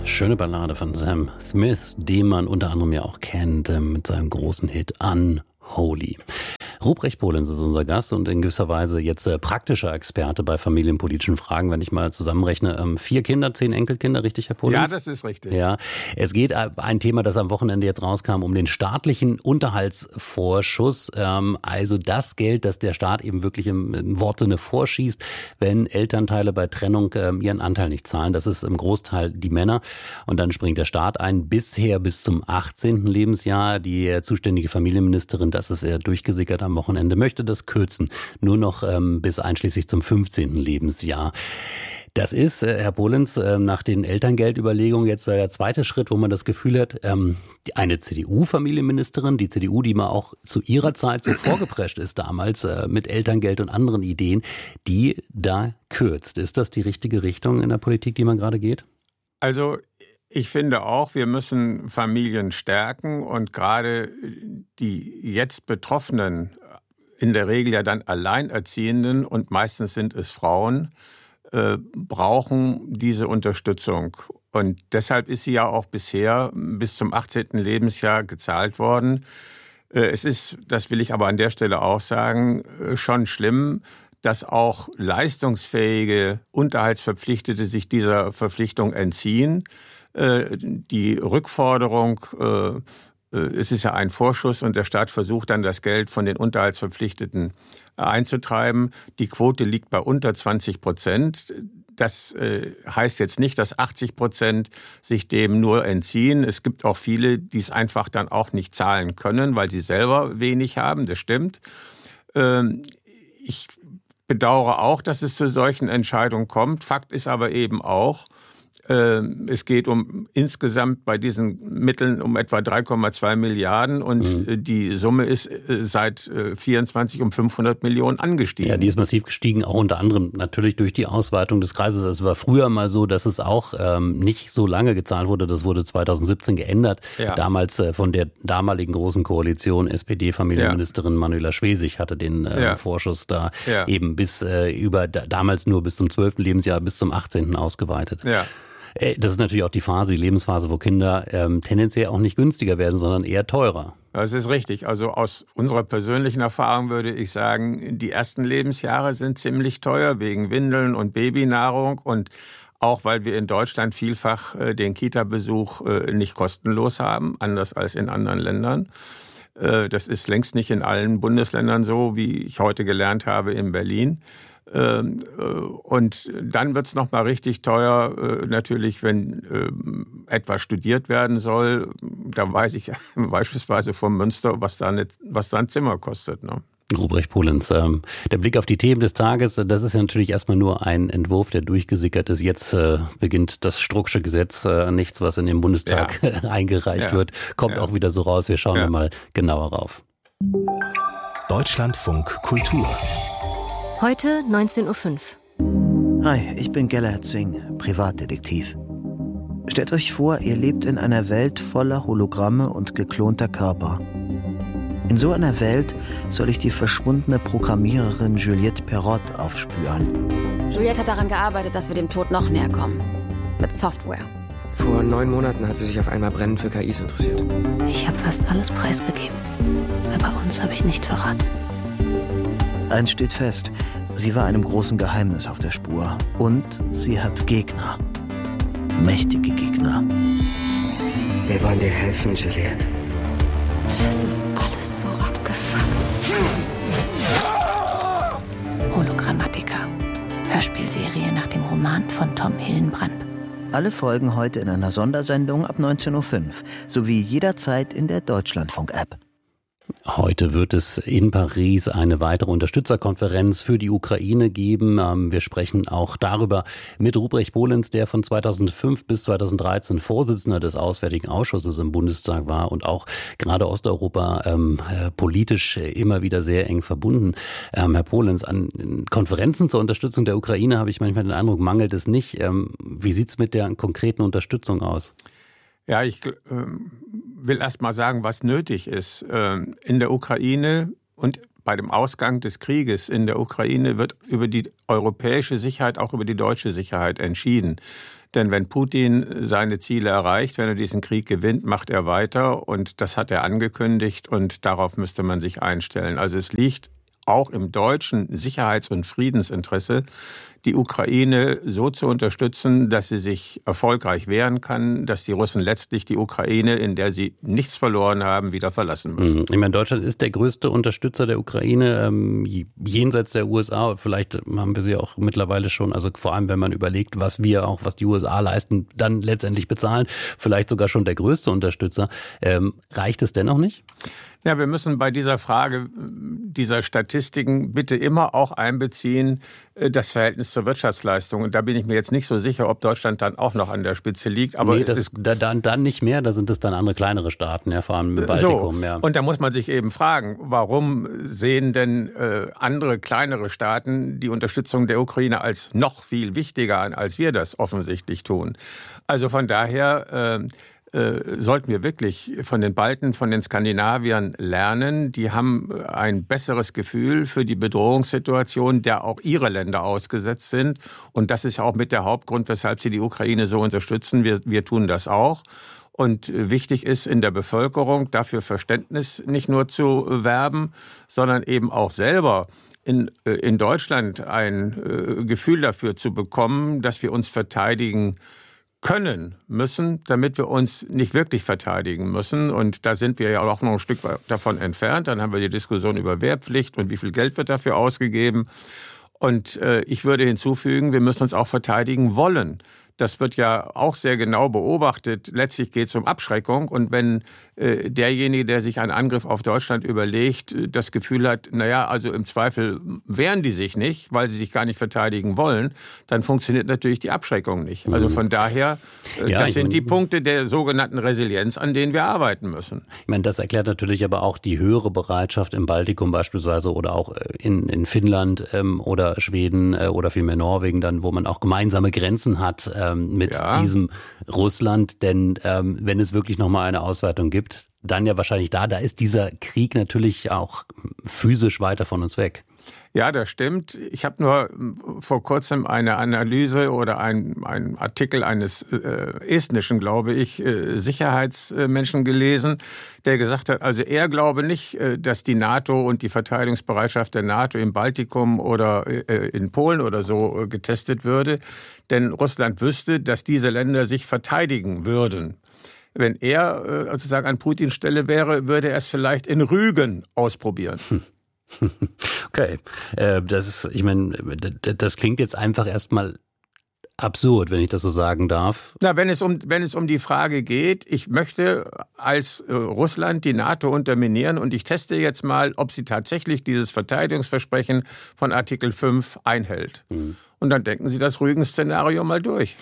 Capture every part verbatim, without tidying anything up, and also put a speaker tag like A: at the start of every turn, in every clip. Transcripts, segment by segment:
A: Schöne Ballade von Sam Smith, den man unter anderem ja auch kennt äh, mit seinem großen Hit Unholy. Ruprecht Polenz ist unser Gast und in gewisser Weise jetzt äh, praktischer Experte bei familienpolitischen Fragen, wenn ich mal zusammenrechne. Ähm, vier Kinder, zehn Enkelkinder, richtig, Herr Polenz?
B: Ja, das ist richtig.
A: Ja, es geht äh, ein Thema, das am Wochenende jetzt rauskam, um den staatlichen Unterhaltsvorschuss. Ähm, also das Geld, das der Staat eben wirklich im, im Wortsinne vorschießt, wenn Elternteile bei Trennung äh, ihren Anteil nicht zahlen. Das ist im Großteil die Männer. Und dann springt der Staat ein, bisher bis zum achtzehnten Lebensjahr. Die äh, zuständige Familienministerin, das ist ja durchgesickert am Wochenende, möchte das kürzen. Nur noch ähm, bis einschließlich zum fünfzehnten Lebensjahr. Das ist, äh, Herr Polenz, äh, nach den Elterngeldüberlegungen jetzt äh, der zweite Schritt, wo man das Gefühl hat, ähm, eine C D U-Familienministerin, die C D U, die mal auch zu ihrer Zeit so vorgeprescht ist damals äh, mit Elterngeld und anderen Ideen, die da kürzt. Ist das die richtige Richtung in der Politik, die man gerade geht?
B: Also ich finde auch, wir müssen Familien stärken und gerade die jetzt Betroffenen, in der Regel ja dann Alleinerziehenden und meistens sind es Frauen, äh, brauchen diese Unterstützung. Und deshalb ist sie ja auch bisher bis zum achtzehnten Lebensjahr gezahlt worden. Äh, es ist, das will ich aber an der Stelle auch sagen, äh, schon schlimm, dass auch leistungsfähige Unterhaltsverpflichtete sich dieser Verpflichtung entziehen. Äh, die Rückforderung, äh, es ist ja ein Vorschuss und der Staat versucht dann das Geld von den Unterhaltsverpflichteten einzutreiben. Die Quote liegt bei unter zwanzig Prozent. Das äh, heißt jetzt nicht, dass achtzig Prozent sich dem nur entziehen. Es gibt auch viele, die es einfach dann auch nicht zahlen können, weil sie selber wenig haben. Das stimmt. Ähm, ich bedauere auch, dass es zu solchen Entscheidungen kommt. Fakt ist aber eben auch, es geht um insgesamt bei diesen Mitteln um etwa drei Komma zwei Milliarden und mhm. die Summe ist seit vierundzwanzig um fünfhundert Millionen angestiegen.
A: Ja, die ist massiv gestiegen, auch unter anderem natürlich durch die Ausweitung des Kreises. Es war früher mal so, dass es auch ähm, nicht so lange gezahlt wurde. Das wurde zweitausendsiebzehn geändert. Ja. Damals äh, von der damaligen großen Koalition S P D-Familienministerin ja. Manuela Schwesig hatte den äh, ja. Vorschuss da ja. eben bis äh, über damals nur bis zum zwölften Lebensjahr bis zum achtzehnten ausgeweitet. Ja. Das ist natürlich auch die Phase, die Lebensphase, wo Kinder ähm, tendenziell auch nicht günstiger werden, sondern eher teurer.
B: Das ist richtig. Also aus unserer persönlichen Erfahrung würde ich sagen, die ersten Lebensjahre sind ziemlich teuer wegen Windeln und Babynahrung und auch weil wir in Deutschland vielfach äh, den Kita-Besuch äh, nicht kostenlos haben, anders als in anderen Ländern. Äh, das ist längst nicht in allen Bundesländern so, wie ich heute gelernt habe in Berlin. Und dann wird es nochmal richtig teuer, natürlich, wenn etwas studiert werden soll. Da weiß ich beispielsweise vom Münster, was da, eine, was da ein Zimmer kostet. Ne?
A: Ruprecht Polenz, ähm, der Blick auf die Themen des Tages, das ist ja natürlich erstmal nur ein Entwurf, der durchgesickert ist. Jetzt äh, beginnt das Strucksche Gesetz, äh, nichts, was in den Bundestag ja. eingereicht ja. wird, kommt ja. auch wieder so raus. Wir schauen ja. mal genauer rauf.
C: Deutschlandfunk Kultur.
D: Heute neunzehn Uhr fünf.
E: Hi, ich bin Gellert Zwing, Privatdetektiv. Stellt euch vor, ihr lebt in einer Welt voller Hologramme und geklonter Körper. In so einer Welt soll ich die verschwundene Programmiererin Juliette Perrott aufspüren.
F: Juliette hat daran gearbeitet, dass wir dem Tod noch näher kommen. Mit Software.
G: Vor neun Monaten hat sie sich auf einmal brennend für K Is interessiert.
D: Ich habe fast alles preisgegeben. Aber uns habe ich nicht verraten.
E: Eins steht fest, sie war einem großen Geheimnis auf der Spur. Und sie hat Gegner. Mächtige Gegner.
G: Wir wollen dir helfen, Juliette.
F: Das ist alles so abgefuckt.
D: Hologrammatiker. Hörspielserie nach dem Roman von Tom Hillenbrand.
E: Alle Folgen heute in einer Sondersendung ab neunzehn Uhr fünf. Sowie jederzeit in der Deutschlandfunk-App.
A: Heute wird es in Paris eine weitere Unterstützerkonferenz für die Ukraine geben. Wir sprechen auch darüber mit Ruprecht Polenz, der von zweitausendfünf bis zweitausenddreizehn Vorsitzender des Auswärtigen Ausschusses im Bundestag war und auch gerade Osteuropa ähm, politisch immer wieder sehr eng verbunden. Ähm, Herr Polenz, an Konferenzen zur Unterstützung der Ukraine habe ich manchmal den Eindruck, mangelt es nicht. Ähm, wie sieht es mit der konkreten Unterstützung aus?
B: Ja, ich äh, will erst mal sagen, was nötig ist. Äh, in der Ukraine und bei dem Ausgang des Krieges in der Ukraine wird über die europäische Sicherheit, auch über die deutsche Sicherheit entschieden. Denn wenn Putin seine Ziele erreicht, wenn er diesen Krieg gewinnt, macht er weiter. Und das hat er angekündigt und darauf müsste man sich einstellen. Also es liegt auch im deutschen Sicherheits- und Friedensinteresse, die Ukraine so zu unterstützen, dass sie sich erfolgreich wehren kann, dass die Russen letztlich die Ukraine, in der sie nichts verloren haben, wieder verlassen müssen.
A: Ich meine, Deutschland ist der größte Unterstützer der Ukraine, ähm, jenseits der U S A. Vielleicht haben wir sie auch mittlerweile schon, also vor allem, wenn man überlegt, was wir auch, was die U S A leisten, dann letztendlich bezahlen, vielleicht sogar schon der größte Unterstützer. Ähm, reicht es dennoch nicht?
B: Ja, wir müssen bei dieser Frage dieser Statistiken bitte immer auch einbeziehen das Verhältnis zur Wirtschaftsleistung. Und da bin ich mir jetzt nicht so sicher, ob Deutschland dann auch noch an der Spitze liegt. Aber
A: nee,
B: es
A: das,
B: ist
A: dann, dann nicht mehr, da sind es dann andere kleinere Staaten, ja, vor allem im Baltikum.
B: So.
A: Ja.
B: Und da muss man sich eben fragen, warum sehen denn äh, andere kleinere Staaten die Unterstützung der Ukraine als noch viel wichtiger an, als wir das offensichtlich tun? Also von daher äh, Äh, sollten wir wirklich von den Balten, von den Skandinaviern lernen. Die haben ein besseres Gefühl für die Bedrohungssituation, der auch ihre Länder ausgesetzt sind. Und das ist auch mit der Hauptgrund, weshalb sie die Ukraine so unterstützen. Wir, wir tun das auch. Und wichtig ist in der Bevölkerung dafür Verständnis nicht nur zu werben, sondern eben auch selber in, in Deutschland ein äh, Gefühl dafür zu bekommen, dass wir uns verteidigen können müssen, damit wir uns nicht wirklich verteidigen müssen. Und da sind wir ja auch noch ein Stück davon entfernt. Dann haben wir die Diskussion über Wehrpflicht und wie viel Geld wird dafür ausgegeben. Und äh, ich würde hinzufügen, wir müssen uns auch verteidigen wollen. Das wird ja auch sehr genau beobachtet. Letztlich geht es um Abschreckung. Und wenn äh, derjenige, der sich einen Angriff auf Deutschland überlegt, das Gefühl hat, naja, also im Zweifel wehren die sich nicht, weil sie sich gar nicht verteidigen wollen, dann funktioniert natürlich die Abschreckung nicht. Also von daher, äh,
A: ja,
B: das sind
A: meine,
B: die Punkte der sogenannten Resilienz, an denen wir arbeiten müssen.
A: Ich meine, das erklärt natürlich aber auch die höhere Bereitschaft im Baltikum beispielsweise oder auch in, in Finnland ähm, oder Schweden äh, oder vielmehr Norwegen dann, wo man auch gemeinsame Grenzen hat ähm, mit
B: ja.
A: diesem Russland. Denn ähm, wenn es wirklich nochmal eine Ausweitung gibt, dann ja wahrscheinlich da, da ist dieser Krieg natürlich auch physisch weiter von uns weg.
B: Ja, das stimmt. Ich habe nur vor kurzem eine Analyse oder ein, ein Artikel eines äh, estnischen, glaube ich, äh, Sicherheitsmenschen gelesen, der gesagt hat, also er glaube nicht, äh, dass die NATO und die Verteidigungsbereitschaft der NATO im Baltikum oder äh, in Polen oder so äh, getestet würde, denn Russland wüsste, dass diese Länder sich verteidigen würden. Wenn er äh, sozusagen an Putins Stelle wäre, würde er es vielleicht in Rügen ausprobieren. Hm.
A: Okay, das ist, ich meine, das klingt jetzt einfach erstmal absurd, wenn ich das so sagen darf.
B: Na, wenn es um, wenn es um die Frage geht, ich möchte als äh, Russland die NATO unterminieren und ich teste jetzt mal, ob sie tatsächlich dieses Verteidigungsversprechen von Artikel fünf einhält. Mhm. Und dann denken Sie das Rügen-Szenario mal durch.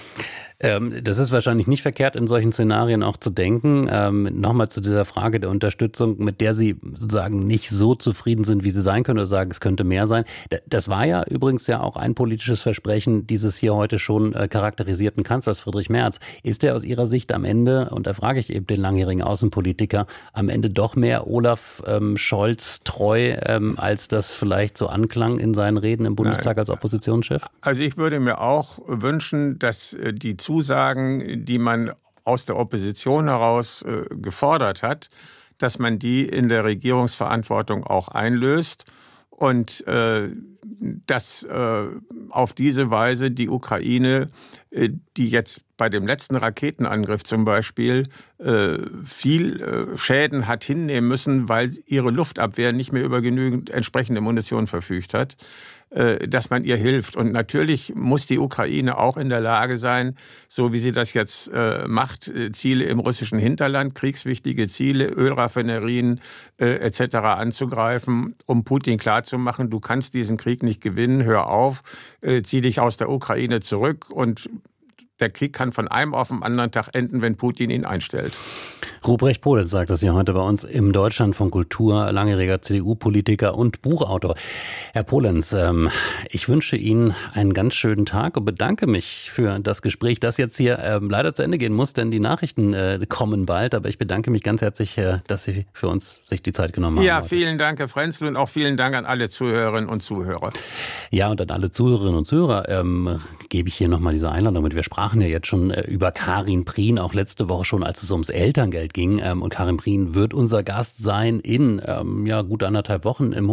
A: Ähm, das ist wahrscheinlich nicht verkehrt, in solchen Szenarien auch zu denken. Ähm, nochmal zu dieser Frage der Unterstützung, mit der Sie sozusagen nicht so zufrieden sind, wie Sie sein können, oder sagen, es könnte mehr sein. Das war ja übrigens ja auch ein politisches Versprechen dieses hier heute schon äh, charakterisierten Kanzlers Friedrich Merz. Ist er aus Ihrer Sicht am Ende, und da frage ich eben den langjährigen Außenpolitiker, am Ende doch mehr Olaf ähm, Scholz treu, ähm, als das vielleicht so anklang in seinen Reden im Bundestag Nein. als Oppositionschef?
B: Also ich würde mir auch wünschen, dass die Zusagen, die man aus der Opposition heraus äh, gefordert hat, dass man die in der Regierungsverantwortung auch einlöst und äh, dass äh, auf diese Weise die Ukraine, äh, die jetzt bei dem letzten Raketenangriff zum Beispiel äh, viel äh, Schäden hat hinnehmen müssen, weil ihre Luftabwehr nicht mehr über genügend entsprechende Munition verfügt hat, äh, dass man ihr hilft. Und natürlich muss die Ukraine auch in der Lage sein, so wie sie das jetzt äh, macht, Ziele im russischen Hinterland, kriegswichtige Ziele, Ölraffinerien äh, et cetera anzugreifen, um Putin klarzumachen, du kannst diesen Krieg nicht gewinnen, hör auf, äh, zieh dich aus der Ukraine zurück und der Krieg kann von einem auf den anderen Tag enden, wenn Putin ihn einstellt.
A: Ruprecht Polenz sagt das hier heute bei uns im Deutschland von Kultur, langjähriger C D U-Politiker und Buchautor. Herr Polenz, ähm, ich wünsche Ihnen einen ganz schönen Tag und bedanke mich für das Gespräch, das jetzt hier ähm, leider zu Ende gehen muss, denn die Nachrichten äh, kommen bald. Aber ich bedanke mich ganz herzlich, äh, dass Sie für uns sich die Zeit genommen haben.
B: Ja,
A: heute.
B: Vielen Dank, Herr Frenzl, und auch vielen Dank an alle Zuhörerinnen und Zuhörer.
A: Ja, und an alle Zuhörerinnen und Zuhörer ähm, gebe ich hier nochmal diese Einladung mit. Wir sprachen ja jetzt schon äh, über Karin Prien, auch letzte Woche schon, als es ums Elterngeld ging. Ähm, und Karin Prien wird unser Gast sein in ähm, ja, gut anderthalb Wochen im